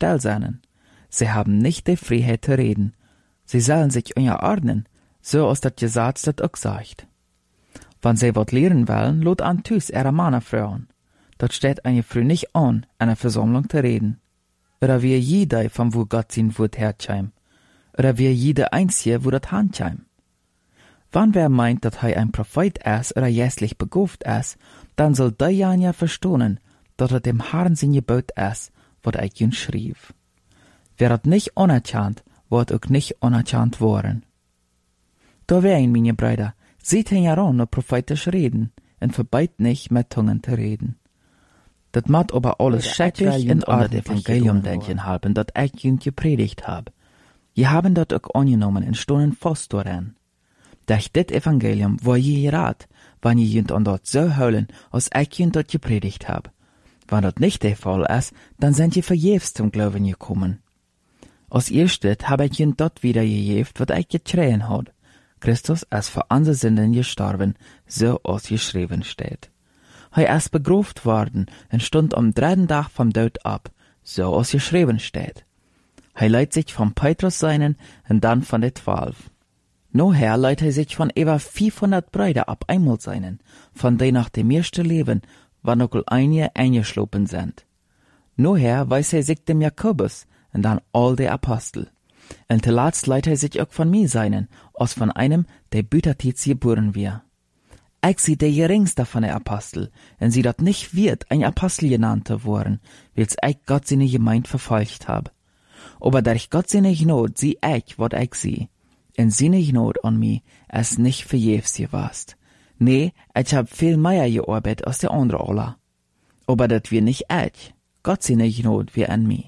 still sein. Sie haben nicht die Freiheit zu reden. Sie sollen sich unterordnen, so als das Gesetz das auch sagt. Wenn sie wat lehren wollen, lot an Tüs ihre Männer fragen. Dort steht eine Frau nicht an, einer Versammlung zu reden. Oder wie jeder, von wo Gott sein Wort herkäm. Oder wie jeder Einzige, wo das handkäm. Wenn wer meint, dass er ein Prophet ist oder jässlich begabt ist, dann soll der ja verstehen, dass er dem Herrn sein Gebot ist, was er ihn schrieb. Wer das nicht anerkannt, wird auch nicht anerkannt worden. Da wären, meine Brüder, seht ihn heran nur prophetisch reden, und verbeit nicht mit Zungen zu reden. Das macht aber alles schrecklich in Ort Evangelium denken haben, dat ich ihnen gepredigt hab. Je haben dat auch angenommen und stunden fast daran. Durch dit Evangelium war je rat, wann je jünt an dort so heulen, als ich jünt dort gepredigt hab. Wenn das nicht der Fall ist, dann sind je verjährs zum Glauben gekommen. Als erstes hab ich jünt dort wieder gejäft, wat ich geschrien hat. Christus ist für unsere Sünden gestorben, so als geschrieben steht. Er ist begraft worden und stund am 3. Tag vom Tod ab, so als geschrieben steht. Er leiht sich von Petrus seinen und dann von den 12. Noher leiht er sich von über 500 Brüder ab einmal seinen, von denen nach dem ersten Leben, wann auch einige eingeschlopen sind. Noher weiß er sich dem Jakobus und dann all die Apostel. Und zuletzt leiht er sich auch von mir seinen, als von einem, der Bütertits geboren wir. Ich sie der geringste von den Apostel, und sie dat nicht wird ein Apostel genannt worden, weil's ich Gott seine Gemeinde verfolgt hab. Aber durch Gott seine Gnade sieh ich, wat ich sie. Und seine Gnade an mir ist nicht verjährs gewast. Nee, ich hab viel mehr gearbeitet als der andere alle. Aber dat wir nicht ich, Gott seine Gnade wie an mir.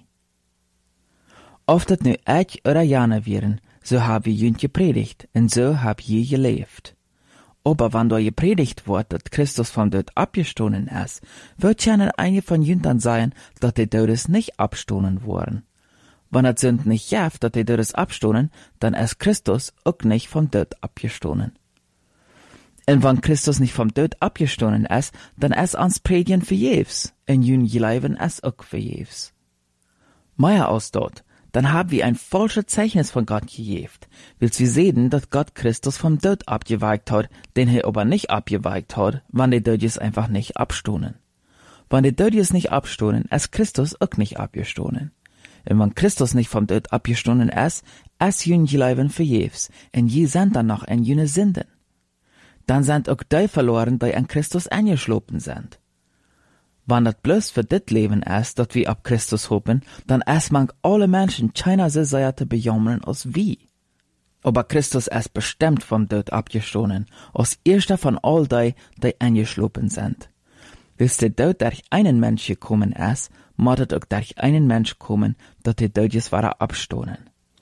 Oft dat nu ich oder Jana wären, so hab ich jünt gepredigt, und so hab je gelebt. Aber wenn da gepredigt wird, dass Christus vom Tod abgestoßen ist, wird ja einige von jüntern sein, dass die Todes nicht abstoßen wurden. Wenn das Sünd nicht jaft, dass die Todes abstoßen, dann ist Christus auch nicht vom Tod abgestoßen. Und wenn Christus nicht vom Tod abgestoßen ist, dann ist ans Predigen verjährs, und jün Leben ist auch verjährs. Mehr aus dort, dann haben wir ein falsches Zeichnis von Gott gegeben, weil wir sehen, dass Gott Christus vom Tod abgeweigt hat, den er aber nicht abgeweigt hat, wenn die Dödjes einfach nicht abstoßen. Wenn die Dödjes nicht abstoßen, ist Christus auch nicht abgestoßen. Und wenn Christus nicht vom Tod abgestoßen ist jün Leben verjährs, und je sind dann noch in jüne Sünden. Dann sind auch die verloren, die an Christus eingeschlopen sind. Wenn das bloß für dit Leben ist, dat wir ab Christus hoffen, dann ist man alle Menschen keiner so sehr zu bejammern als wir. Aber Christus ist bestimmt vom Tod abgestoßen, als erster von all die eingeschlopen sind. Bis der Tod durch einen Mensch gekommen ist, muss es auch durch einen Mensch kommen, dass die Todjes waren abstoßen.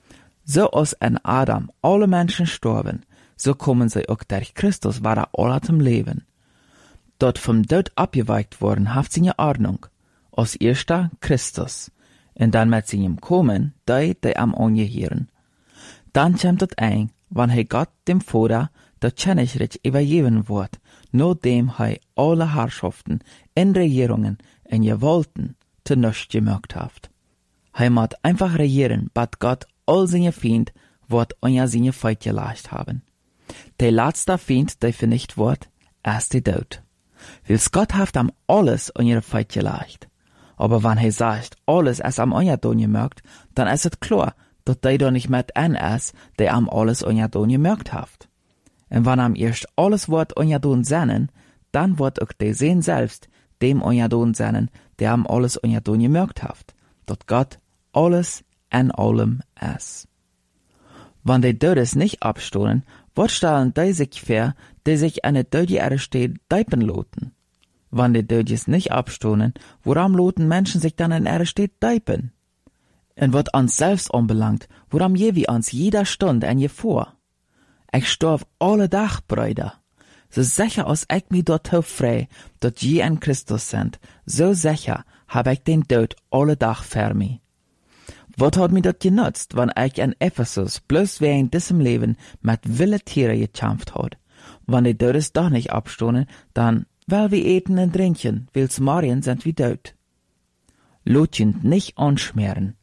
So als an Adam alle Menschen sterben, so kommen sie auch durch Christus waren alle zum Leben. Dort vom Tod abgeweigt worden, haft seine Ordnung. Als erster Christus. Und dann mit seinem Kommen, die am angehören. Dann kommt es ein, wann er Gott dem Vater der Königreich übergeben wird, nur dem er alle Herrschaften in Regierungen und Gewalten zu nichts gemacht hat. Er muss einfach regieren, bis Gott all seine Feinde wird unter seine Feind gelegt haben. Der letzte Feind, der vernichtet wird, ist der Tod. Weil's Gott haft am alles an ihre Feind gelegt. Aber wenn er sagt, alles ist am Onyadon gemerkt, dann ist es klar, dass der da nicht mit ein ist, der am alles Onyadon gemerkt haft. Und wenn am erst alles wird Onyadon sennen, dann wird auch der Sehen selbst dem Onyadon sennen, der am alles Onyadon gemerkt haft, dass Gott alles in allem ist. Wenn die Todes nicht abstoßen, wat stellen die sich vor, die sich an der Dödje Erde deipen loten? Wenn die Dödjes nicht abstoßen, woran loten Menschen sich dann in Erde deipen? Und wat uns selbst anbelangt, woran je wie uns jeder Stunde en je vor? Ich storf alle Tag, Brüder. So sicher als ich mich dort frei, dass je in Christus sind, so sicher hab ich den Tod alle Tag für mich. Wat hat mir dat genutzt, wenn ich in Ephesus bloß während diesem Leben mit wilde Tiere gekämpft hat? Wenn die Todes doch nicht abstoßen, dann, weil wir eten und trinken, weil's Marien sind wie tot. Lotjend nicht anschmieren,